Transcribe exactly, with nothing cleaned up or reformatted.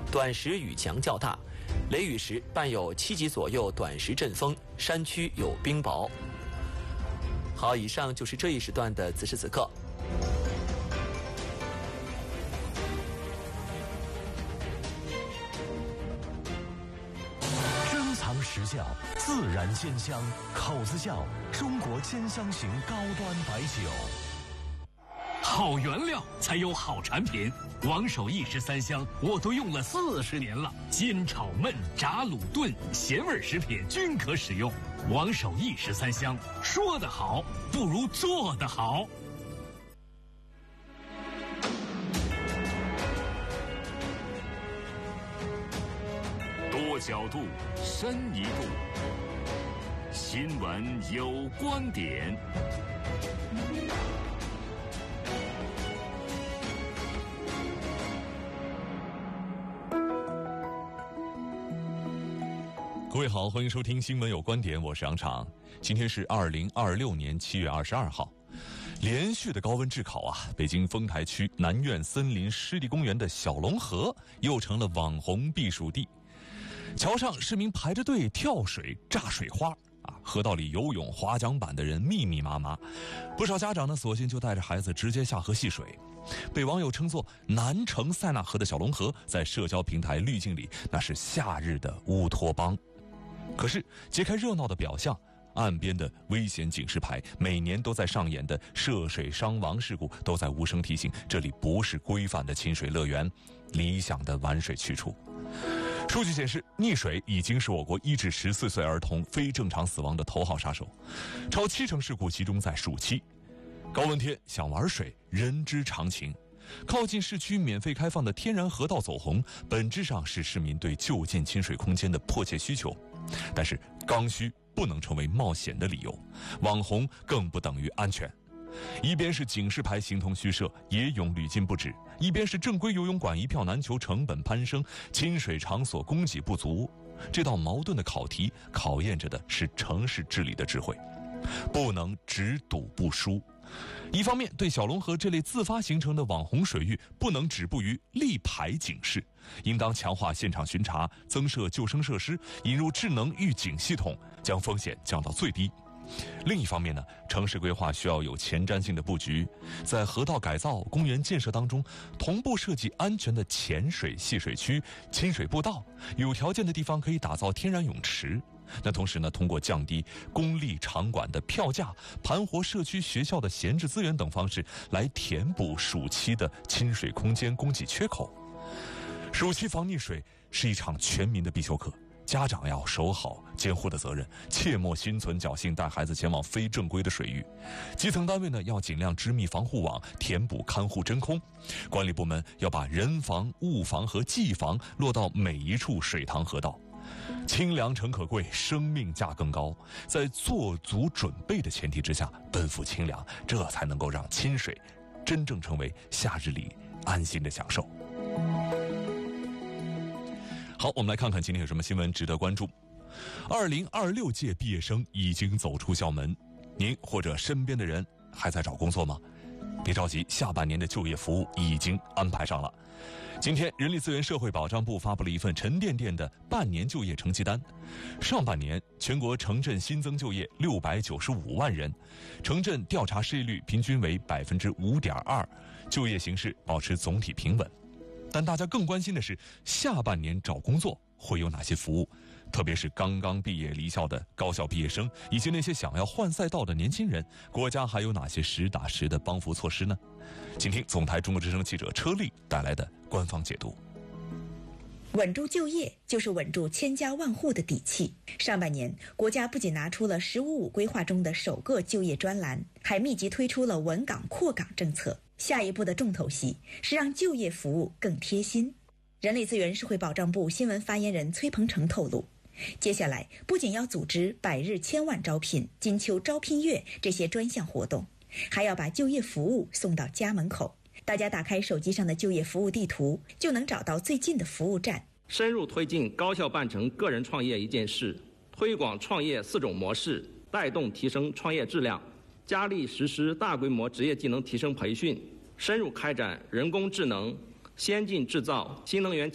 短时雨强较大，雷雨时伴有七级左右短时阵风，山区有冰雹。好，以上就是这一时段的此时此刻。 珍藏时效，自然鲜香，口子窖中国兼香型高端白酒。好原料才有好产品，王守义十三香我都用了四十年了，煎炒焖炸卤炖咸味食品均可使用。王守义十三香，说得好不如做得好。多角度，深一度，新闻有观点。各位好，欢迎收听新闻有观点，我是杨常。今天是二零二六年七月二十二号，连续的高温炙烤啊，北京丰台区南苑森林湿地公园的小龙河又成了网红避暑地。桥上市民排着队跳水、炸水花啊，河道里游泳、划桨板的人密密麻麻，不少家长呢，索性就带着孩子直接下河戏水。被网友称作南城塞纳河的小龙河，在社交平台滤镜里那是夏日的乌托邦。可是揭开热闹的表象，岸边的危险警示牌，每年都在上演的涉水伤亡事故，都在无声提醒这里不是规范的亲水乐园，理想的玩水去处。数据显示，溺水已经是我国一至十四岁儿童非正常死亡的头号杀手，超七成事故集中在暑期。高温天想玩水，人之常情。靠近市区免费开放的天然河道走红，本质上是市民对就近亲水空间的迫切需求。但是刚需不能成为冒险的理由，网红更不等于安全。一边是警示牌形同虚设，野泳屡禁不止，一边是正规游泳馆一票难求，成本攀升，亲水场所供给不足。这道矛盾的考题考验着的是城市治理的智慧，不能只赌不输。一方面，对小龙河这类自发形成的网红水域不能止步于立牌警示，应当强化现场巡查，增设救生设施，引入智能预警系统，将风险降到最低。另一方面呢，城市规划需要有前瞻性的布局，在河道改造、公园建设当中，同步设计安全的浅水戏水区、亲水步道，有条件的地方可以打造天然泳池。那同时呢，通过降低公立场馆的票价、盘活社区学校的闲置资源等方式，来填补暑期的亲水空间供给缺口。暑期防溺水是一场全民的必修课，家长要守好监护的责任，切莫心存侥幸带孩子前往非正规的水域。基层单位呢，要尽量织密防护网，填补看护真空。管理部门要把人防、物防和技防落到每一处水塘河道。清凉诚可贵，生命价更高。在做足准备的前提之下，奔赴清凉，这才能够让亲水真正成为夏日里安心的享受。好，我们来看看今天有什么新闻值得关注。二零二六届毕业生已经走出校门，您或者身边的人还在找工作吗？别着急，下半年的就业服务已经安排上了。今天，人力资源社会保障部发布了一份沉甸甸的半年就业成绩单。上半年，全国城镇新增就业六百九十五万人，城镇调查失业率平均为百分之五点二，就业形势保持总体平稳。但大家更关心的是，下半年找工作会有哪些服务？特别是刚刚毕业离校的高校毕业生，以及那些想要换赛道的年轻人，国家还有哪些实打实的帮扶措施呢？请听总台中国之声记者车丽带来的官方解读。 稳住就业就是稳住千家万户的底气。上半年，国家不仅拿出了“十五五”规划中的首个就业专栏，还密集推出了稳岗扩岗政策。下一步的重头戏是让就业服务更贴心。人力资源社会保障部新闻发言人崔鹏程透露，接下来不仅要组织百日千万招聘、金秋招聘月这些专项活动，还要把就业服务送到家门口。大家打开手机上的就业服务地图，就能找到最近的服务站。 深入推进高效办成个人创业一件事，推广创业四种模式，带动提升创业质量，加力实施大规模职业技能提升培训，深入开展人工智能、先进制造、新能源